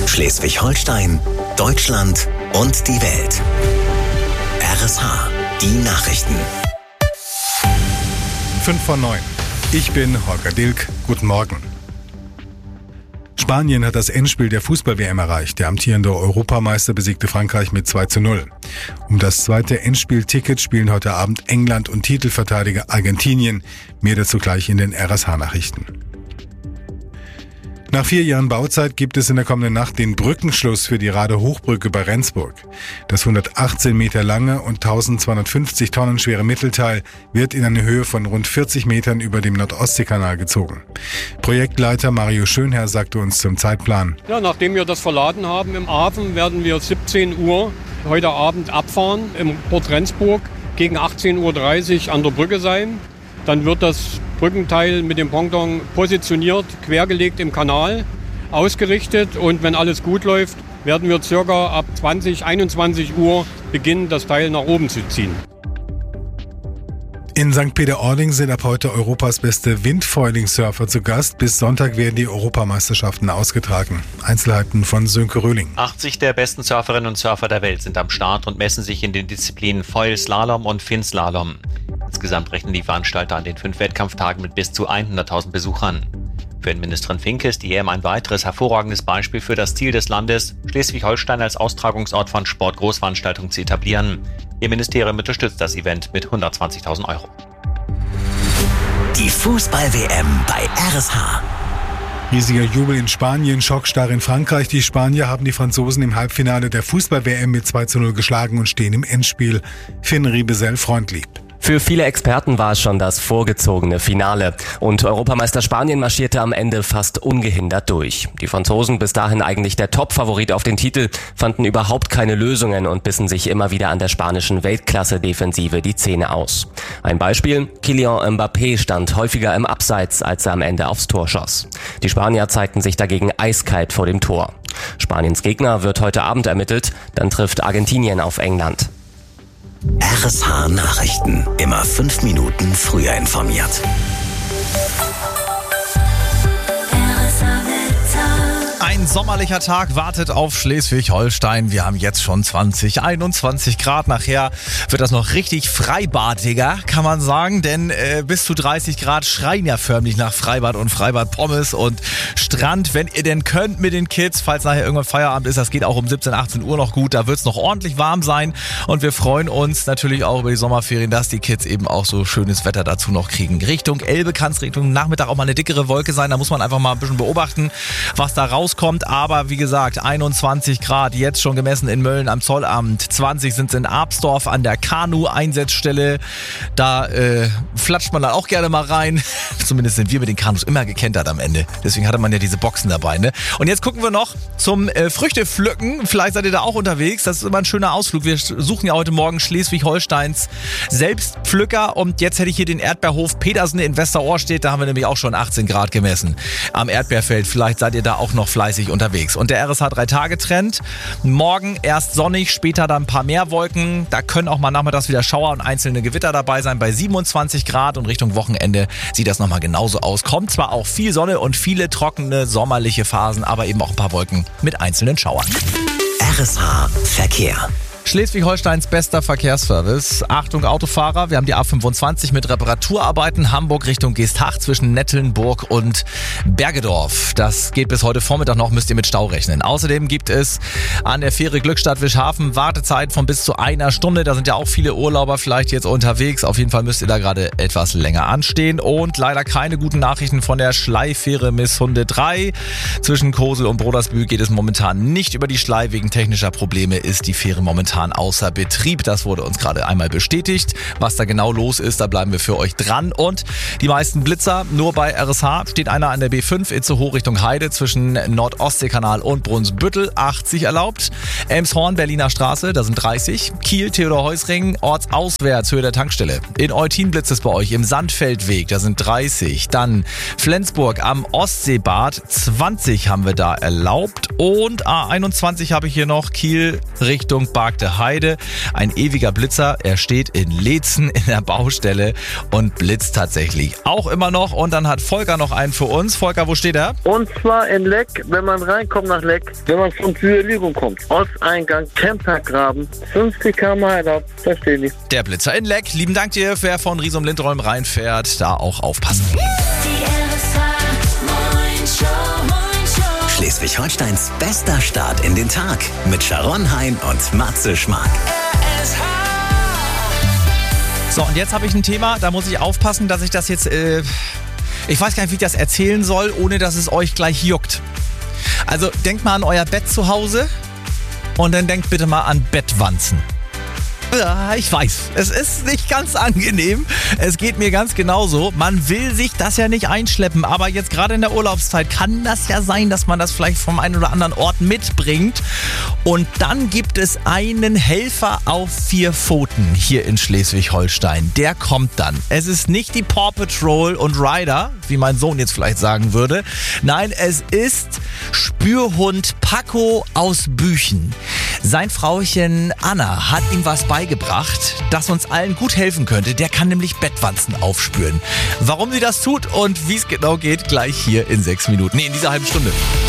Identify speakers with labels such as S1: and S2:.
S1: Schleswig-Holstein, Deutschland und die Welt. RSH, die Nachrichten.
S2: 5:09. Ich bin Holger Dilk. Guten Morgen. Spanien hat das Endspiel der Fußball-WM erreicht. Der amtierende Europameister besiegte Frankreich mit 2:0. Um das zweite Endspielticket spielen heute Abend England und Titelverteidiger Argentinien. Mehr dazu gleich in den RSH-Nachrichten. Nach 4 Jahren Bauzeit gibt es in der kommenden Nacht den Brückenschluss für die Radehochbrücke bei Rendsburg. Das 118 Meter lange und 1250 Tonnen schwere Mittelteil wird in eine Höhe von rund 40 Metern über dem Nordostseekanal gezogen. Projektleiter Mario Schönherr sagte uns zum Zeitplan.
S3: Ja, nachdem wir das verladen haben im Hafen, werden wir 17 Uhr heute Abend abfahren im Port Rendsburg, gegen 18:30 Uhr an der Brücke sein. Dann wird das Brückenteil mit dem Ponton positioniert, quergelegt im Kanal, ausgerichtet, und wenn alles gut läuft, werden wir circa ab 21 Uhr beginnen, das Teil nach oben zu ziehen.
S2: In St. Peter-Ording sind ab heute Europas beste Windfoiling-Surfer zu Gast. Bis Sonntag werden die Europameisterschaften ausgetragen. Einzelheiten von Sönke Röhling.
S4: 80 der besten Surferinnen und Surfer der Welt sind am Start und messen sich in den Disziplinen Foil-Slalom und Finn-Slalom. Insgesamt rechnen die Veranstalter an den 5 Wettkampftagen mit bis zu 100.000 Besuchern. Für Innenministerin Finke ist die EM ein weiteres hervorragendes Beispiel für das Ziel des Landes, Schleswig-Holstein als Austragungsort von Sportgroßveranstaltungen zu etablieren. Ihr Ministerium unterstützt das Event mit 120.000 Euro.
S1: Die Fußball-WM bei RSH.
S2: Riesiger Jubel in Spanien, Schockstarre in Frankreich. Die Spanier haben die Franzosen im Halbfinale der Fußball-WM mit 2:0 geschlagen und stehen im Endspiel. Finn Riebesell Freundlieb.
S5: Für viele Experten war es schon das vorgezogene Finale. Und Europameister Spanien marschierte am Ende fast ungehindert durch. Die Franzosen, bis dahin eigentlich der Top-Favorit auf den Titel, fanden überhaupt keine Lösungen und bissen sich immer wieder an der spanischen Weltklasse-Defensive die Zähne aus. Ein Beispiel: Kylian Mbappé stand häufiger im Abseits, als er am Ende aufs Tor schoss. Die Spanier zeigten sich dagegen eiskalt vor dem Tor. Spaniens Gegner wird heute Abend ermittelt, dann trifft Argentinien auf England.
S1: RSH Nachrichten. Immer 5 Minuten früher informiert.
S6: Ein sommerlicher Tag wartet auf Schleswig-Holstein. Wir haben jetzt schon 21 Grad. Nachher wird das noch richtig freibadiger, kann man sagen. Denn bis zu 30 Grad schreien ja förmlich nach Freibad und Freibad-Pommes und Strand. Wenn ihr denn könnt mit den Kids, falls nachher irgendwann Feierabend ist, das geht auch um 17, 18 Uhr noch gut. Da wird es noch ordentlich warm sein. Und wir freuen uns natürlich auch über die Sommerferien, dass die Kids eben auch so schönes Wetter dazu noch kriegen. Richtung Elbe kann es Richtung Nachmittag auch mal eine dickere Wolke sein. Da muss man einfach mal ein bisschen beobachten, was da rauskommt. Aber wie gesagt, 21 Grad jetzt schon gemessen in Mölln am Zollamt. 20 sind es in Absdorf an der Kanu-Einsatzstelle. Da flatscht man dann auch gerne mal rein. Zumindest sind wir mit den Kanus immer gekentert am Ende. Deswegen hatte man ja diese Boxen dabei, ne? Und jetzt gucken wir noch zum Früchtepflücken. Vielleicht seid ihr da auch unterwegs. Das ist immer ein schöner Ausflug. Wir suchen ja heute Morgen Schleswig-Holsteins Selbstpflücker. Und jetzt hätte ich hier den Erdbeerhof Petersen in Westerohrstedt. Da haben wir nämlich auch schon 18 Grad gemessen am Erdbeerfeld. Vielleicht seid ihr da auch noch fleißig unterwegs. Und der RSH 3-Tage-Trend. Morgen erst sonnig, später dann ein paar mehr Wolken. Da können auch mal nachmittags wieder Schauer und einzelne Gewitter dabei sein bei 27 Grad. Und Richtung Wochenende sieht das nochmal genauso aus. Kommt zwar auch viel Sonne und viele trockene sommerliche Phasen, aber eben auch ein paar Wolken mit einzelnen Schauern.
S1: RSH Verkehr.
S6: Schleswig-Holsteins bester Verkehrsservice. Achtung Autofahrer, wir haben die A25 mit Reparaturarbeiten Hamburg Richtung Geesthacht zwischen Nettelnburg und Bergedorf. Das geht bis heute Vormittag noch, müsst ihr mit Stau rechnen. Außerdem gibt es an der Fähre Glückstadt-Wischhafen Wartezeit von bis zu 1 Stunde. Da sind ja auch viele Urlauber vielleicht jetzt unterwegs. Auf jeden Fall müsst ihr da gerade etwas länger anstehen. Und leider keine guten Nachrichten von der Schleifähre Misshunde 3. Zwischen Kosel und Brodersbühl geht es momentan nicht über die Schlei. Wegen technischer Probleme ist die Fähre momentan außer Betrieb. Das wurde uns gerade einmal bestätigt. Was da genau los ist, da bleiben wir für euch dran. Und die meisten Blitzer nur bei RSH. Steht einer an der B5 Itzehoe Richtung Heide zwischen Nordostseekanal und Brunsbüttel. 80 erlaubt. Elmshorn, Berliner Straße, da sind 30. Kiel, Theodor-Heuss-Ring, ortsauswärts, Höhe der Tankstelle. In Eutin blitzt es bei euch im Sandfeldweg, da sind 30. Dann Flensburg am Ostseebad, 20 haben wir da erlaubt. Und A21 habe ich hier noch, Kiel Richtung Bargte Heide. Ein ewiger Blitzer, er steht in Leetzen in der Baustelle und blitzt tatsächlich auch immer noch. Und dann hat Volker noch einen für uns. Volker, wo steht er?
S7: Und zwar in Leck, wenn man reinkommt nach Leck, wenn man von Süderlügung kommt. Osteingang, Campergraben, 50 km/h da stehen die.
S6: Der Blitzer in Leck. Lieben Dank dir, wer von Riesum-Lindholm reinfährt, da auch aufpassen.
S1: Schleswig-Holsteins bester Start in den Tag mit Sharon Hein und Matze Schmark.
S6: So, und jetzt habe ich ein Thema, da muss ich aufpassen, dass ich das jetzt, ich weiß gar nicht, wie ich das erzählen soll, ohne dass es euch gleich juckt. Also denkt mal an euer Bett zu Hause und dann denkt bitte mal an Bettwanzen. Ja, ich weiß, es ist nicht ganz angenehm. Es geht mir ganz genauso. Man will sich das ja nicht einschleppen, aber jetzt gerade in der Urlaubszeit kann das ja sein, dass man das vielleicht vom einen oder anderen Ort mitbringt. Und dann gibt es einen Helfer auf 4 Pfoten hier in Schleswig-Holstein. Der kommt dann. Es ist nicht die Paw Patrol und Ryder, wie mein Sohn jetzt vielleicht sagen würde. Nein, es ist Spürhund Paco aus Büchen. Sein Frauchen Anna hat ihm was beigebracht, das uns allen gut helfen könnte. Der kann nämlich Bettwanzen aufspüren. Warum sie das tut und wie es genau geht, gleich hier in 6 Minuten. Nee, in dieser halben Stunde.